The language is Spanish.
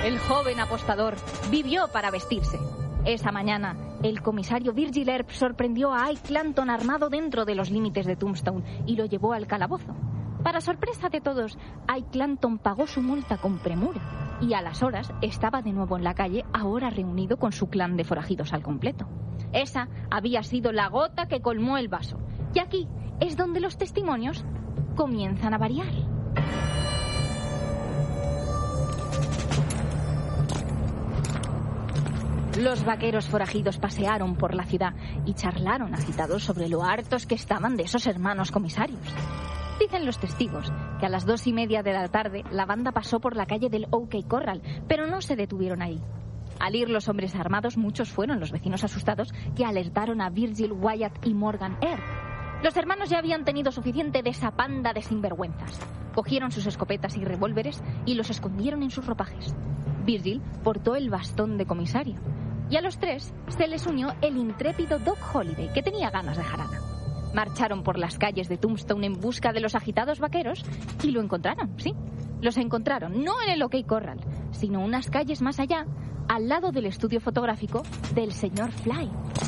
El joven apostador vivió para vestirse. Esa mañana, el comisario Virgil Earp sorprendió a Ike Clanton armado dentro de los límites de Tombstone y lo llevó al calabozo. Para sorpresa de todos, Ike Clanton pagó su multa con premura y a las horas estaba de nuevo en la calle, ahora reunido con su clan de forajidos al completo. Esa había sido la gota que colmó el vaso. Y aquí es donde los testimonios comienzan a variar. Los vaqueros forajidos pasearon por la ciudad y charlaron agitados sobre lo hartos que estaban de esos hermanos comisarios. Dicen los testigos que a las 2:30 de la tarde la banda pasó por la calle del OK Corral, pero no se detuvieron ahí. Al ir los hombres armados, muchos fueron los vecinos asustados que alertaron a Virgil, Wyatt y Morgan Earp. Los hermanos ya habían tenido suficiente de esa panda de sinvergüenzas. Cogieron sus escopetas y revólveres y los escondieron en sus ropajes. Virgil portó el bastón de comisario. Y a los tres se les unió el intrépido Doc Holliday, que tenía ganas de jarana. Marcharon por las calles de Tombstone en busca de los agitados vaqueros y lo encontraron, sí. Los encontraron, no en el OK Corral, sino unas calles más allá, al lado del estudio fotográfico del señor Fly.